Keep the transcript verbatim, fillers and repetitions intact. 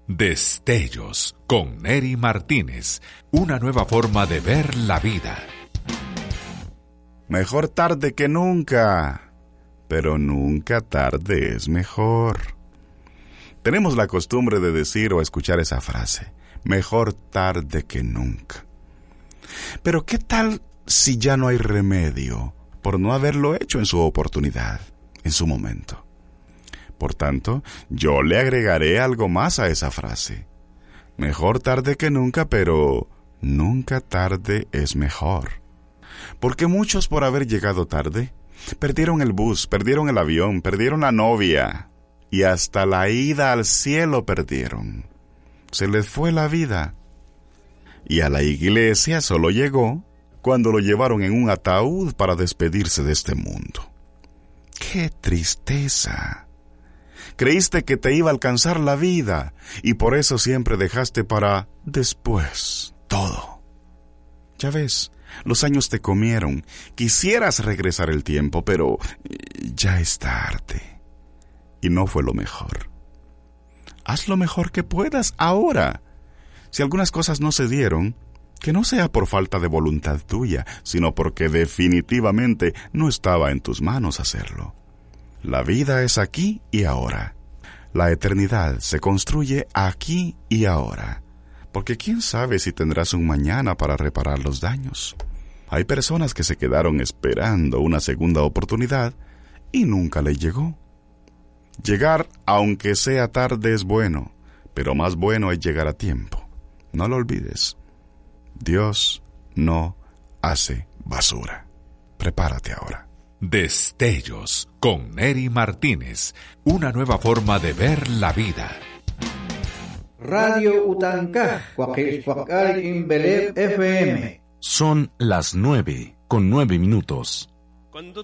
Destellos con Neri Martínez, una nueva forma de ver la vida. Mejor tarde que nunca, pero nunca tarde es mejor. Tenemos la costumbre de decir o escuchar esa frase, mejor tarde que nunca. Pero ¿qué tal si ya no hay remedio por no haberlo hecho en su oportunidad, en su momento? Por tanto, yo le agregaré algo más a esa frase. Mejor tarde que nunca, pero nunca tarde es mejor. Porque muchos, por haber llegado tarde, perdieron el bus, perdieron el avión, perdieron la novia y hasta la ida al cielo perdieron. Se les fue la vida. Y a la iglesia solo llegó cuando lo llevaron en un ataúd para despedirse de este mundo. ¡Qué tristeza! Creíste que te iba a alcanzar la vida y por eso siempre dejaste para después todo. Ya ves, los años te comieron. Quisieras regresar el tiempo, pero ya es tarde. Y no fue lo mejor. Haz lo mejor que puedas ahora. Si algunas cosas no se dieron, que no sea por falta de voluntad tuya, sino porque definitivamente no estaba en tus manos hacerlo. La vida es aquí y ahora. La eternidad se construye aquí y ahora. Porque quién sabe si tendrás un mañana para reparar los daños. Hay personas que se quedaron esperando una segunda oportunidad y nunca les llegó. Llegar, aunque sea tarde, es bueno, pero más bueno es llegar a tiempo. No lo olvides. Dios no hace basura. Prepárate ahora. Destellos con Neri Martínez, una nueva forma de ver la vida. Radio Utancaj, Coaquilpacal Imbelep F M. Son las nueve con nueve minutos. Cuando